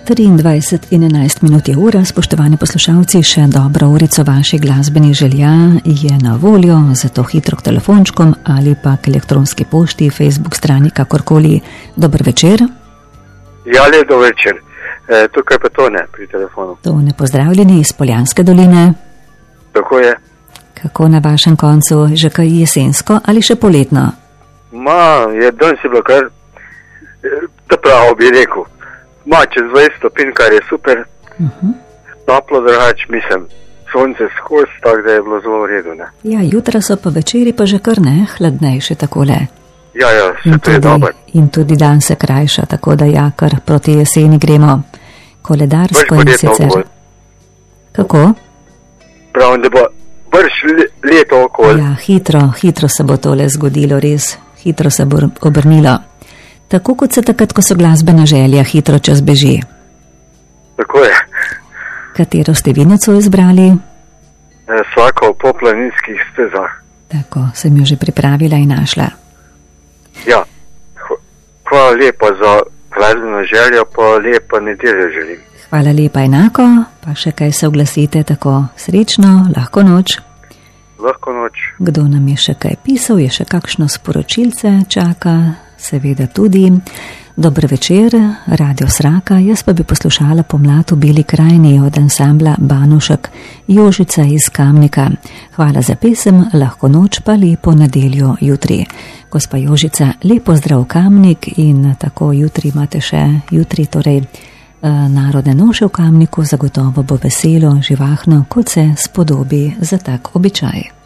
23:11 je ura, spoštovani poslušalci, še dobro urico vaših glasbenih želja je na voljo, zato hitro k telefončkom ali pa k elektronski pošti, Facebook strani, kakorkoli. Dober večer. Ja, lepo večer. Tukaj pa Tone pri telefonu. Tone, pozdravljeni iz Poljanske doline. Tako je. Kako na vašem koncu, že kaj jesensko ali še poletno? Danes je bilo kar, pravo bi rekel. Čez 20 stopinj, kar je super. Toplo drugač, mislim, sonce skozi, tako da je bilo zelo v redu, ne. Ja, jutra so pa večeri pa že kar ne, hladnejše takole. Ja, se to je dobro. In tudi dan se krajša, tako da ja, kar proti jeseni gremo. Koledarsko in sicer. Kako? Pravim, da bo brž leto okoli. Ja, hitro se bo tole zgodilo, res, hitro se bo obrnilo. Tako kot se takrat, ko so glasbena želja, hitro čas beži. Tako je. Katero ste vi nocoj izbrali? Svako po planinskih stezah. Tako, sem jo že pripravila in našla. Ja, hvala lepa za glasbeno željo, pa lepa nedeljo želim. Hvala lepa enako, pa še kaj se oglasite, tako srečno, lahko noč. Lahko noč. Kdo nam je še kaj pisal, je še kakšno sporočilce čaka, seveda tudi. Dober večer, Radio Sraka, jaz pa bi poslušala Pomlad v Beli krajini od ansambla Banušek, Jožica iz Kamnika. Hvala za pesem, lahko noč pa lepo nedeljo jutri. Gospa Jožica, lepo zdrav Kamnik in tako jutri imate še, torej narodne noše v Kamniku, zagotovo bo veselo, živahno, kot se spodobi za tak običaj.